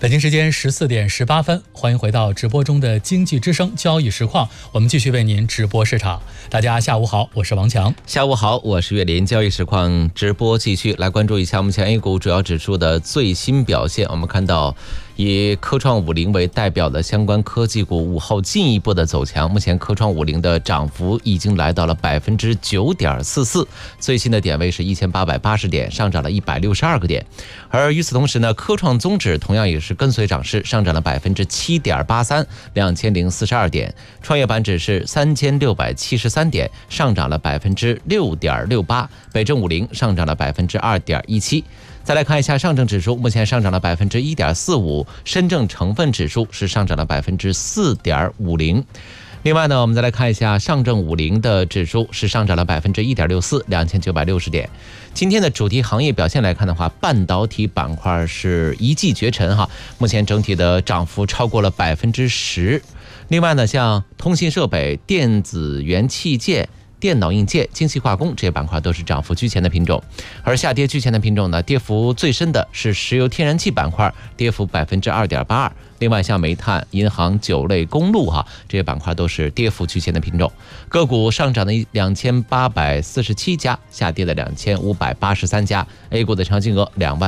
北京时间14点18分，欢迎回到直播中的经济之声交易实况，我们继续为您直播市场。大家下午好，我是王强。 下午好，我是岳林。交易实况直播继续来关注一下目前 A 股主要指数的最新表现。我们看到以科创50为代表的相关科技股午后进一步的走强，目前科创50的涨幅已经来到了 9.44%， 最新的点位是1880点，上涨了162个点。而与此同时呢，科创综指同样也是跟随涨势，上涨了 7.83%， 2042点。创业板指是3673点，上涨了 6.68%， 北证50上涨了 2.17%。再来看一下上证指数，目前上涨了 1.45%， 深证成分指数是上涨了 4.50%。另外呢，我们再来看一下上证50的指数是上涨了 1.64%， 2960点。今天的主题行业表现来看的话，半导体板块是一骑绝尘哈，目前整体的涨幅超过了 10%。另外呢，像通信设备、电子元器件、电脑硬件、精细化工这些板块都是涨幅居前的品种，而下跌居前的品种呢，跌幅最深的是石油天然气板块，跌幅 2.82%。另外像煤炭、银行、酒类、公路这些板块都是跌幅居前的品种。个股上涨的2847家，下跌的2583家。A 股的成交金额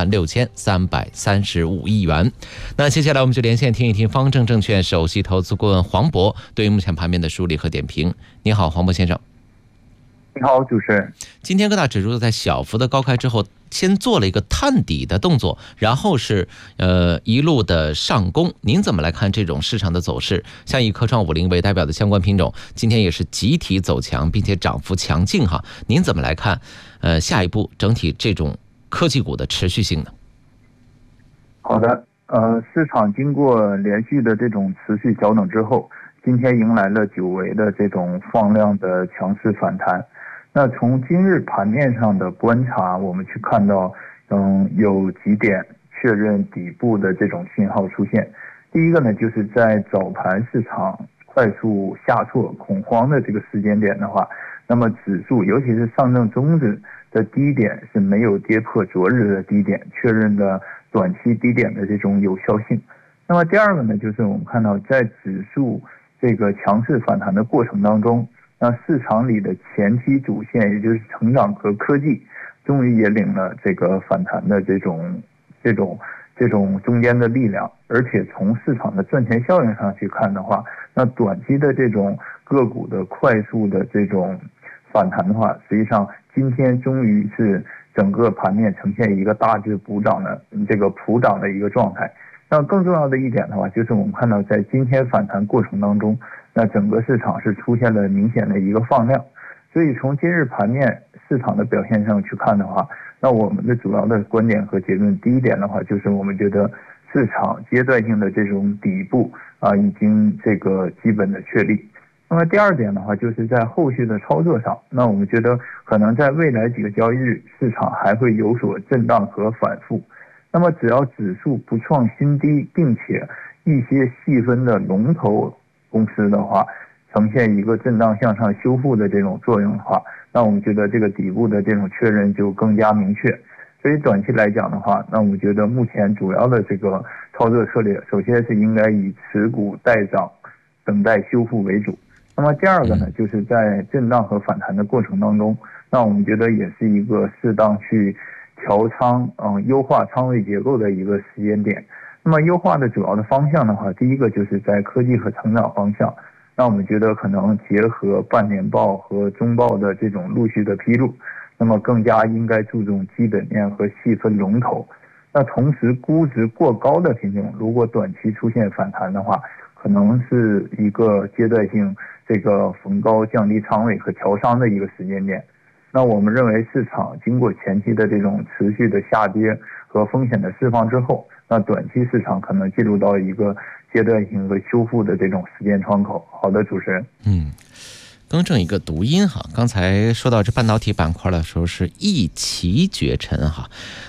26335亿元。那接下来我们就连线听一听方正证券首席投资顾问黄渤对于目前盘面的梳理和点评。你好，黄渤先生。 你好，主持人。 今天各大指数在小幅的高开之后，先做了一个探底的动作，然后是一路的上攻。您怎么来看这种市场的走势？像以科创50为代表的相关品种，今天也是集体走强，并且涨幅强劲哈。您怎么来看下一步整体这种科技股的持续性呢？ 好的，市场经过连续的这种持续调整之后，今天迎来了久违的这种放量的强势反弹。那从今日盘面上的观察，我们去看到，有几点确认底部的这种信号出现。第一个呢，就是在早盘市场快速下挫恐慌的这个时间点的话，那么指数尤其是上证综指的低点是没有跌破昨日的低点，确认的短期低点的这种有效性。那么第二个呢，就是我们看到在指数这个强势反弹的过程当中，那市场里的前期主线，也就是成长和科技，终于也领了这个反弹的这种中间的力量。而且从市场的赚钱效应上去看的话，那短期的这种个股的快速的这种反弹的话，实际上今天终于是整个盘面呈现一个大致普涨的一个状态。那更重要的一点的话，就是我们看到在今天反弹过程当中，那整个市场是出现了明显的一个放量。所以从今日盘面市场的表现上去看的话，那我们的主要的观点和结论，第一点的话，就是我们觉得市场阶段性的这种底部已经这个基本的确立。那么第二点的话，就是在后续的操作上，那我们觉得可能在未来几个交易日，市场还会有所震荡和反复。那么只要指数不创新低，并且一些细分的龙头公司的话呈现一个震荡向上修复的这种作用的话，那我们觉得这个底部的这种确认就更加明确。所以短期来讲的话，那我们觉得目前主要的这个操作策略，首先是应该以持股待涨，等待修复为主。那么第二个呢，就是在震荡和反弹的过程当中，那我们觉得也是一个适当去调仓优化仓位结构的一个时间点。那么优化的主要的方向的话，第一个就是在科技和成长方向，那我们觉得可能结合半年报和中报的这种陆续的披露，那么更加应该注重基本面和细分龙头。那同时估值过高的品种，如果短期出现反弹的话，可能是一个阶段性这个逢高降低仓位和调仓的一个时间点。那我们认为市场经过前期的这种持续的下跌和风险的释放之后，那短期市场可能进入到一个阶段性和修复的这种时间窗口。好的，主持人。 更正一个读音哈，刚才说到这半导体板块的时候是一骑绝尘哈，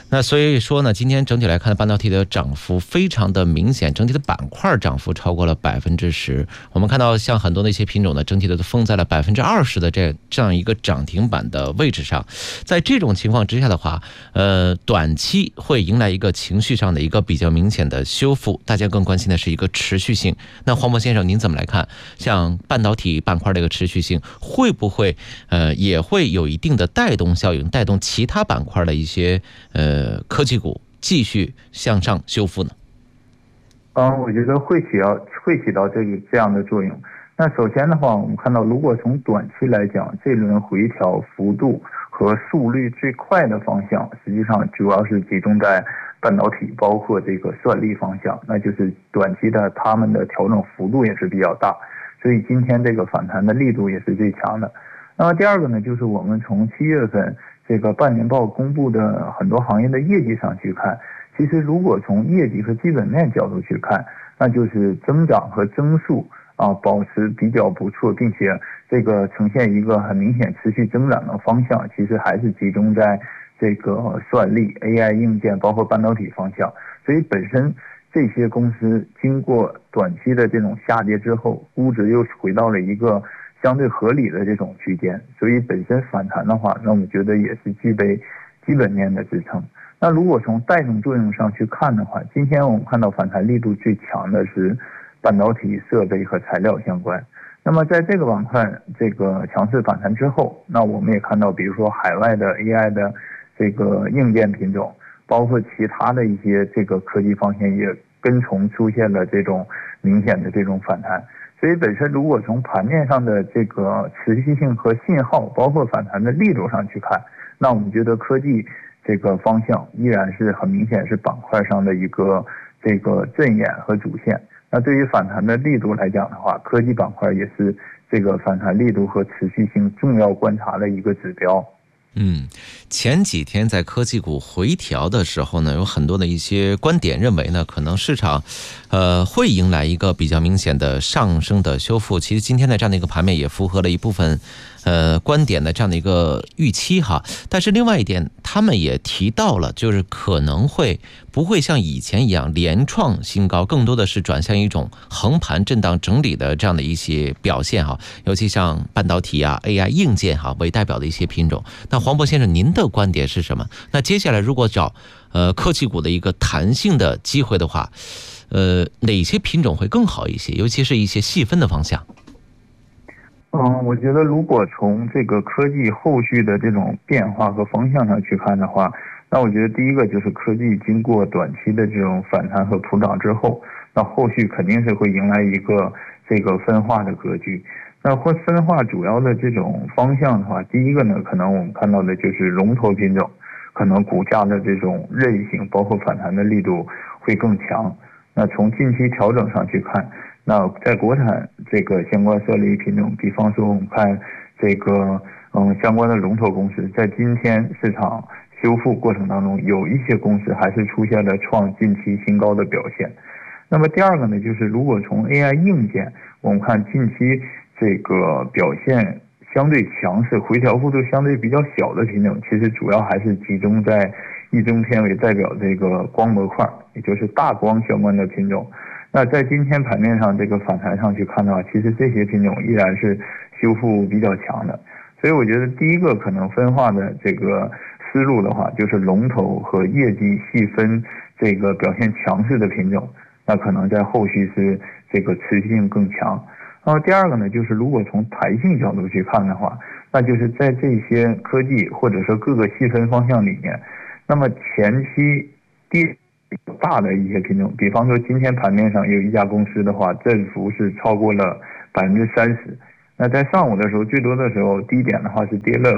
那所以说呢，今天整体来看，半导体的涨幅非常的明显，整体的板块涨幅超过了10%。我们看到像很多的一些品种呢，整体的都封在了20%的这样一个涨停板的位置上。在这种情况之下的话，短期会迎来一个情绪上的一个比较明显的修复，大家更关心的是一个持续性。那黄渤先生，您怎么来看？像半导体板块的一个持续性，会不会也会有一定的带动效应，带动其他板块的一些科技股继续向上修复呢？ 我觉得会起到这样的作用。那首先的话，我们看到，如果从短期来讲，这轮回调幅度和速率最快的方向，实际上主要是集中在半导体，包括这个算力方向，那就是短期的他们的调整幅度也是比较大，所以今天这个反弹的力度也是最强的。那么第二个呢，就是我们从7月份这个半年报公布的很多行业的业绩上去看，其实如果从业绩和基本面角度去看，那就是增长和增速保持比较不错，并且这个呈现一个很明显持续增长的方向，其实还是集中在这个算力、AI 硬件，包括半导体方向。所以本身这些公司经过短期的这种下跌之后，估值又回到了一个相对合理的这种区间，所以本身反弹的话，那我们觉得也是具备基本面的支撑。那如果从带动作用上去看的话，今天我们看到反弹力度最强的是半导体设备和材料相关。那么在这个板块这个强势反弹之后，那我们也看到，比如说海外的 AI 的这个硬件品种，包括其他的一些这个科技方向也跟从出现了这种明显的这种反弹。所以本身如果从盘面上的这个持续性和信号，包括反弹的力度上去看，那我们觉得科技这个方向依然是很明显是板块上的一个这个阵眼和主线。那对于反弹的力度来讲的话，科技板块也是这个反弹力度和持续性重要观察的一个指标。 前几天在科技股回调的时候呢，有很多的一些观点认为呢，可能市场会迎来一个比较明显的上升的修复。其实今天的这样的一个盘面也符合了一部分观点的这样的一个预期哈。但是另外一点，他们也提到了，就是可能不会像以前一样连创新高，更多的是转向一种横盘震荡整理的这样的一些表现哈。尤其像半导体AI 硬件为代表的一些品种。那黄渤先生，您的观点是什么？那接下来如果找科技股的一个弹性的机会的话，哪些品种会更好一些？尤其是一些细分的方向。 我觉得如果从这个科技后续的这种变化和方向上去看的话，那我觉得第一个就是科技经过短期的这种反弹和普涨之后，那后续肯定是会迎来一个这个分化的格局。那会分化主要的这种方向的话，第一个呢，可能我们看到的就是龙头品种，可能股价的这种韧性，包括反弹的力度会更强。那从近期调整上去看，那在国产这个相关算力品种，比方说我们看这个相关的龙头公司，在今天市场修复过程当中，有一些公司还是出现了创近期新高的表现。那么第二个呢，就是如果从 AI 硬件，我们看近期这个表现相对强势、回调幅度相对比较小的品种，其实主要还是集中在易中天为代表这个光模块，也就是大光相关的品种。那在今天盘面上这个反弹上去看的话，其实这些品种依然是修复比较强的。所以我觉得第一个可能分化的这个思路的话，就是龙头和业绩细分这个表现强势的品种，那可能在后续是这个持续性更强。然后第二个呢，就是如果从弹性角度去看的话，那就是在这些科技或者说各个细分方向里面，那么前期跌大的一些品种，比方说今天盘面上有一家公司的话，振幅是超过了30%。那在上午的时候，最多的时候低点的话是跌了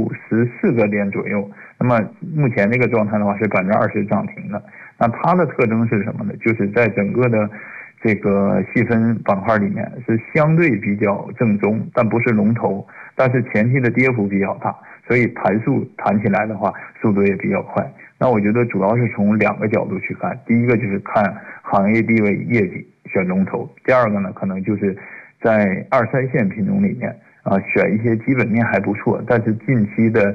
-14个点左右。那么目前这个状态的话是20%涨停的。那它的特征是什么呢？就是在整个的这个细分板块里面是相对比较正宗，但不是龙头，但是前期的跌幅比较大，所以弹起来的话速度也比较快。那我觉得主要是从2个角度去看，第一个就是看行业地位业绩选龙头，第二个呢可能就是在2、3线品种里面选一些基本面还不错，但是近期的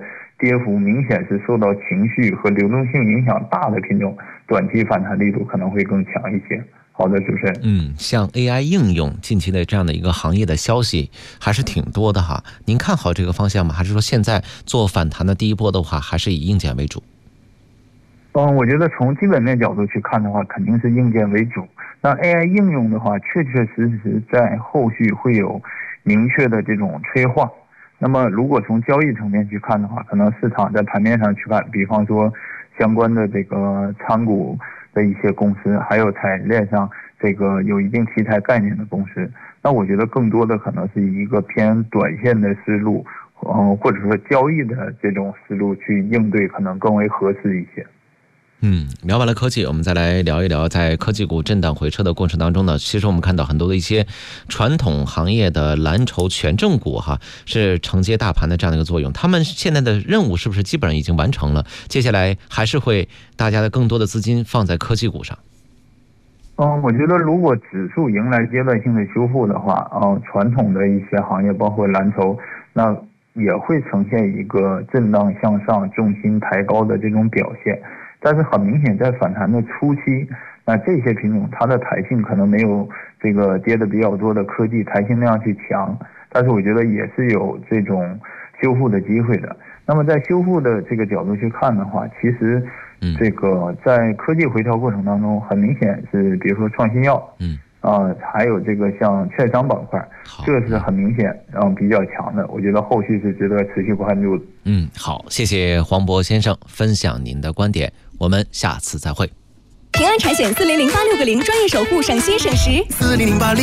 跌幅明显是受到情绪和流动性影响大的品种，短期反弹力度可能会更强一些。好的，主持人。 像 AI 应用近期的这样的一个行业的消息还是挺多的哈。您看好这个方向吗？还是说现在做反弹的第一波的话，还是以硬件为主？ 我觉得从基本面角度去看的话，肯定是硬件为主。那 AI 应用的话，确确实实在后续会有明确的这种催化。那么如果从交易层面去看的话，可能市场在盘面上去看，比方说相关的这个参股的一些公司，还有产业链上这个有一定题材概念的公司，那我觉得更多的可能是一个偏短线的思路，或者说交易的这种思路去应对，可能更为合适一些。 聊完了科技，我们再来聊一聊，在科技股震荡回撤的过程当中呢，其实我们看到很多的一些传统行业的蓝筹权重股是承接大盘的这样的一个作用。他们现在的任务是不是基本上已经完成了？接下来还是会大家的更多的资金放在科技股上？ 我觉得如果指数迎来阶段性的修复的话，传统的一些行业，包括蓝筹，那也会呈现一个震荡向上、重心抬高的这种表现。但是很明显，在反弹的初期，那这些品种它的弹性可能没有这个跌的比较多的科技弹性量去强，但是我觉得也是有这种修复的机会的。那么在修复的这个角度去看的话，其实这个在科技回调过程当中，很明显是比如说创新药，还有这个像券商板块，这是很明显比较强的，我觉得后续是值得持续关注的。 好，谢谢黄渤先生分享您的观点，我们下次再会。 平安产险400860专业守护，省心省时。 4008